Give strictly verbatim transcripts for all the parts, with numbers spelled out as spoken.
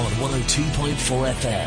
on one oh two point four F M.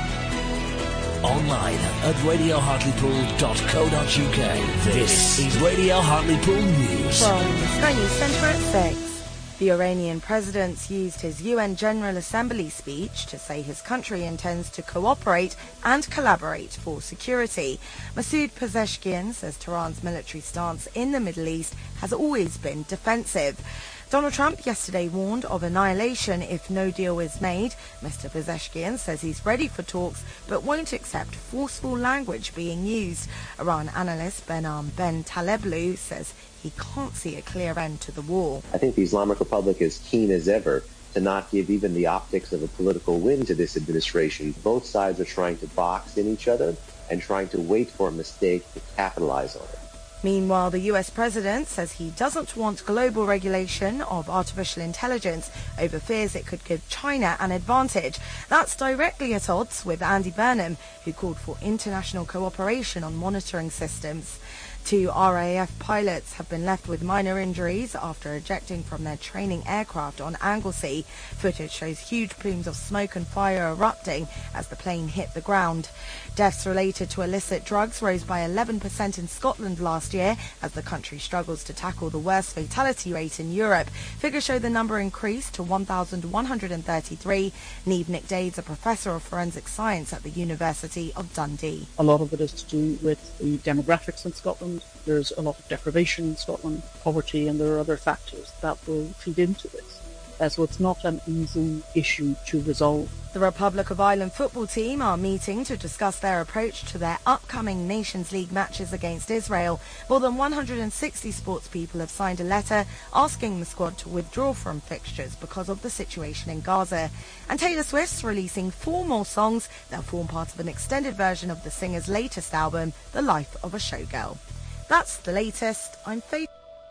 Online at radio hartlepool dot co dot uk. This is Radio Hartlepool News. From the Sky News Centre at six. The Iranian president used his U N General Assembly speech to say his country intends to cooperate and collaborate for security. Masoud Pezeshkian says Tehran's military stance in the Middle East has always been defensive. Donald Trump yesterday warned of annihilation if no deal is made. Mister Pezeshkian says he's ready for talks but won't accept forceful language being used. Iran analyst Behnam Ben Taleblu says he can't see a clear end to the war. I think the Islamic Republic is keen as ever to not give even the optics of a political win to this administration. Both sides are trying to box in each other and trying to wait for a mistake to capitalize on it. Meanwhile, the U S president says he doesn't want global regulation of artificial intelligence over fears it could give China an advantage. That's directly at odds with Andy Burnham, who called for international cooperation on monitoring systems. Two R A F pilots have been left with minor injuries after ejecting from their training aircraft on Anglesey. Footage shows huge plumes of smoke and fire erupting as the plane hit the ground. Deaths related to illicit drugs rose by eleven percent in Scotland last year as the country struggles to tackle the worst fatality rate in Europe. Figures show the number increased to one thousand one hundred thirty-three. Niamh Nic Dade's a professor of forensic science at the University of Dundee. A lot of it is to do with the demographics in Scotland. There's a lot of deprivation in Scotland, poverty, and there are other factors that will feed into this. Uh, so it's not an easy issue to resolve. The Republic of Ireland football team are meeting to discuss their approach to their upcoming Nations League matches against Israel. More than one hundred sixty sports people have signed a letter asking the squad to withdraw from fixtures because of the situation in Gaza. And Taylor Swift's releasing four more songs that form part of an extended version of the singer's latest album, The Life of a Showgirl. That's the latest. I'm Faith.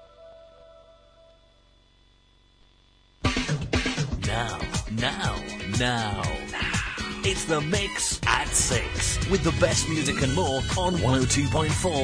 Now, now, now. It's The Mix at six with the best music and more on one oh two point four